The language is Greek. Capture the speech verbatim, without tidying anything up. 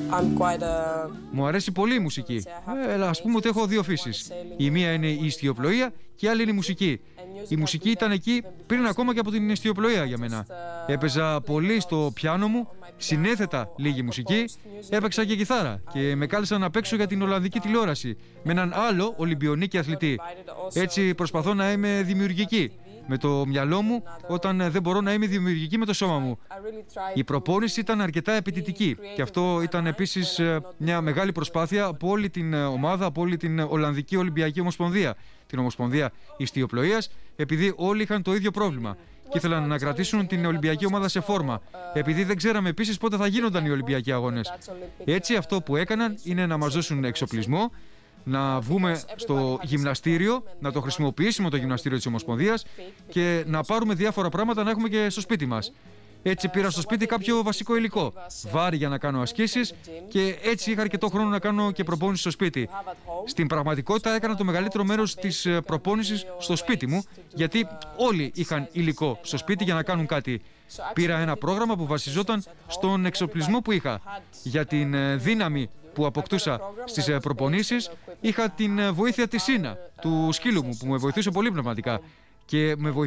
Μου αρέσει πολύ η μουσική. Ε, αλλά ας πούμε ότι έχω δύο φύσεις. Η μία είναι η ιστιοπλοεία και η άλλη είναι η μουσική. Η μουσική ήταν εκεί πριν ακόμα και από την ιστιοπλοεία για μένα. Έπαιζα πολύ στο πιάνο μου, συνέθετα λίγη μουσική, έπαιξα και κιθάρα και με κάλεσαν να παίξω για την Ολλανδική τηλεόραση με έναν άλλο Ολυμπιονίκη αθλητή. Έτσι προσπαθώ να είμαι δημιουργική με το μυαλό μου όταν δεν μπορώ να είμαι δημιουργική με το σώμα μου. Η προπόνηση ήταν αρκετά απαιτητική και αυτό ήταν επίσης μια μεγάλη προσπάθεια από όλη την ομάδα, από όλη την Ολλανδική Ολυμπιακή Ομοσπονδία, την Ομοσπονδία Ιστιοπλοείας, επειδή όλοι είχαν το ίδιο πρόβλημα και ήθελαν να κρατήσουν την Ολυμπιακή ομάδα σε φόρμα, επειδή δεν ξέραμε επίσης πότε θα γίνονταν οι Ολυμπιακοί Αγώνες. Έτσι αυτό που έκαναν είναι να μας δώσουν εξοπλισμό, να βγούμε στο γυμναστήριο, να το χρησιμοποιήσουμε το γυμναστήριο της Ομοσπονδίας και να πάρουμε διάφορα πράγματα να έχουμε και στο σπίτι μας. Έτσι πήρα στο σπίτι κάποιο βασικό υλικό, βάρη για να κάνω ασκήσεις και έτσι είχα αρκετό χρόνο να κάνω και προπόνηση στο σπίτι. Στην πραγματικότητα έκανα το μεγαλύτερο μέρος της προπόνησης στο σπίτι μου, γιατί όλοι είχαν υλικό στο σπίτι για να κάνουν κάτι. Πήρα ένα πρόγραμμα που βασιζόταν στον εξοπλισμό που είχα. Για την δύναμη που αποκτούσα στις προπονήσεις είχα την βοήθεια της Σίνα, του σκύλου μου, που με βοηθούσε πολύ πνευματικά και με βοηθούσε